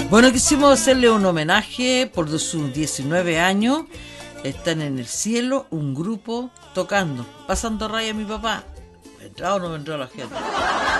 Bueno, quisimos hacerle un homenaje por sus 19 años. Están en el cielo un grupo tocando, pasando raya a mi papá. ¿Me entraba o no me entraba la gente?